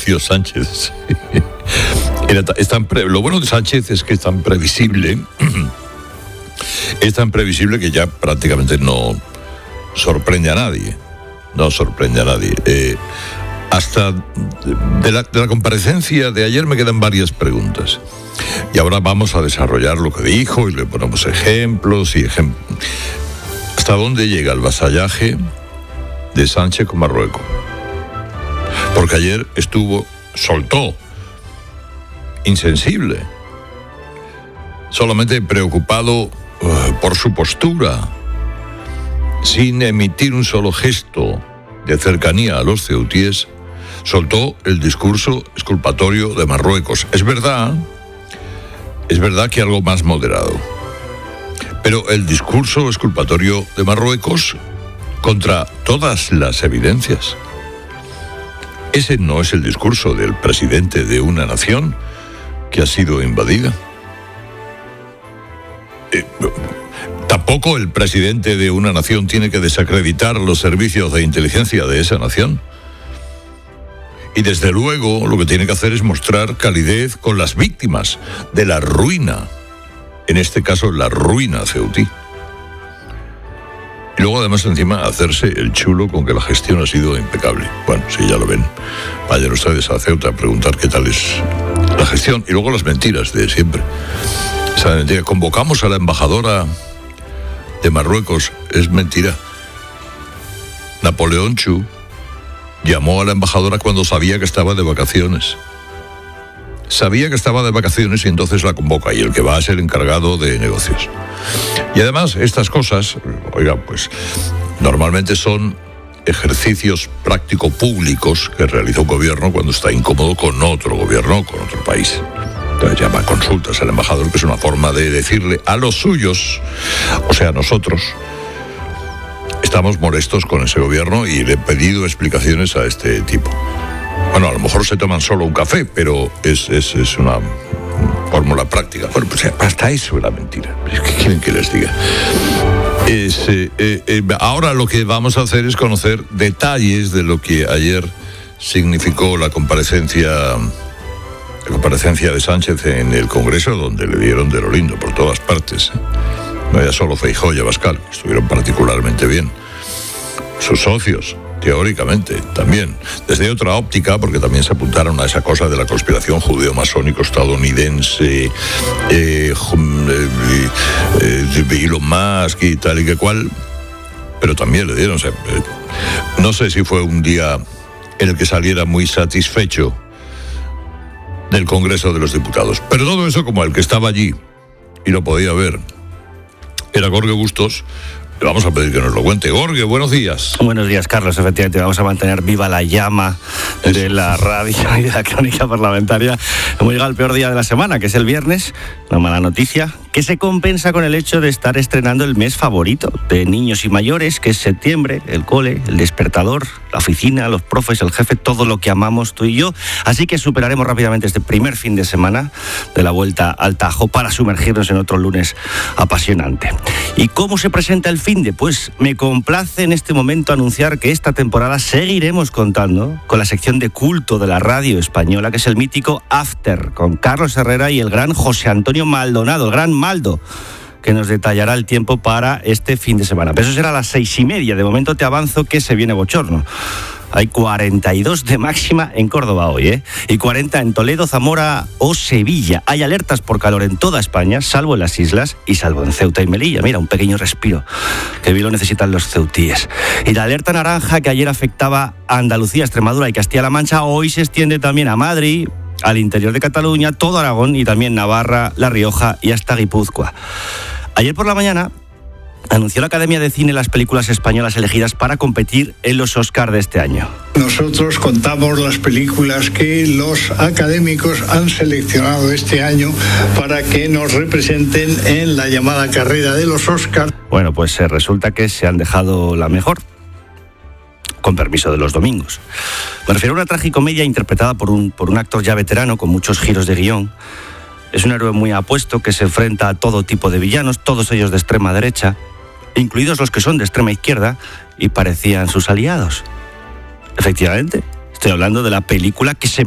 convenció Sánchez. Lo bueno de Sánchez es que es tan previsible, que ya prácticamente no sorprende a nadie. Hasta de la comparecencia de ayer me quedan varias preguntas. Y ahora vamos a desarrollar lo que dijo y le ponemos ejemplos. ¿Hasta dónde llega el vasallaje de Sánchez con Marruecos? Porque ayer soltó, insensible, solamente preocupado por su postura, sin emitir un solo gesto de cercanía a los ceutíes, soltó el discurso exculpatorio de Marruecos. Es verdad que algo más moderado, pero el discurso exculpatorio de Marruecos contra todas las evidencias. Ese no es el discurso del presidente de una nación que ha sido invadida. Tampoco el presidente de una nación tiene que desacreditar los servicios de inteligencia de esa nación. Y desde luego lo que tiene que hacer es mostrar calidez con las víctimas de la ruina, en este caso la ruina ceutí. Y luego además encima hacerse el chulo con que la gestión ha sido impecable. Bueno, si ya lo ven, vayan ustedes a Ceuta a preguntar qué tal es la gestión. Y luego las mentiras de siempre. Esa mentira, convocamos a la embajadora de Marruecos, es mentira. Napoleón Chu llamó a la embajadora cuando sabía que estaba de vacaciones. Y entonces la convoca, y el que va a ser encargado de negocios. Y además, estas cosas, pues normalmente son ejercicios práctico-públicos que realiza un gobierno cuando está incómodo con otro gobierno, con otro país. Entonces llama consultas al embajador, que es una forma de decirle a los suyos, o sea, nosotros estamos molestos con ese gobierno y le he pedido explicaciones a este tipo. Bueno, a lo mejor se toman solo un café, pero es una fórmula práctica. Bueno, pues hasta eso era mentira. ¿Qué quieren que les diga? Ahora lo que vamos a hacer es conocer detalles de lo que ayer significó la comparecencia de Sánchez en el Congreso, donde le dieron de lo lindo por todas partes. No ya solo Feijóo y Abascal, que estuvieron particularmente bien. Sus socios, teóricamente, también. Desde otra óptica, porque también se apuntaron a esa cosa de la conspiración judeo-masónico-estadounidense, Elon Musk y tal y que cual, pero también le dieron. No sé si fue un día en el que saliera muy satisfecho del Congreso de los Diputados. Pero todo eso, como el que estaba allí y lo podía ver, era Jorge Bustos. Le vamos a pedir que nos lo cuente. Jorge, buenos días. Buenos días, Carlos. Efectivamente, vamos a mantener viva la llama de la radio y de la crónica parlamentaria. Hemos llegado al peor día de la semana, que es el viernes. Una mala noticia, que se compensa con el hecho de estar estrenando el mes favorito de niños y mayores, que es septiembre, el cole, el despertador, la oficina, los profes, el jefe, todo lo que amamos tú y yo. Así que superaremos rápidamente este primer fin de semana de la vuelta al Tajo para sumergirnos en otro lunes apasionante. ¿Y cómo se presenta el fin de? Pues me complace en este momento anunciar que esta temporada seguiremos contando con la sección de culto de la radio española, que es el mítico After, con Carlos Herrera y el gran José Antonio Maldonado, el gran Maldo, que nos detallará el tiempo para este fin de semana. Pero eso será a las 6:30. De momento te avanzo que se viene bochorno. Hay 42 de máxima en Córdoba hoy, y 40 en Toledo, Zamora o Sevilla. Hay alertas por calor en toda España, salvo en las islas y salvo en Ceuta y Melilla. Mira, un pequeño respiro que bien lo necesitan los ceutíes. Y la alerta naranja, que ayer afectaba a Andalucía, Extremadura y Castilla-La Mancha, hoy se extiende también a Madrid, al interior de Cataluña, todo Aragón y también Navarra, La Rioja y hasta Guipúzcoa. Ayer por la mañana anunció la Academia de Cine las películas españolas elegidas para competir en los Oscar de este año. Nosotros contamos las películas que los académicos han seleccionado este año para que nos representen en la llamada carrera de los Oscar. Bueno, pues resulta que se han dejado la mejor, con permiso de los domingos. Me refiero a una tragicomedia interpretada por un actor ya veterano con muchos giros de guión. Es un héroe muy apuesto que se enfrenta a todo tipo de villanos, todos ellos de extrema derecha, incluidos los que son de extrema izquierda y parecían sus aliados. Efectivamente, estoy hablando de la película que se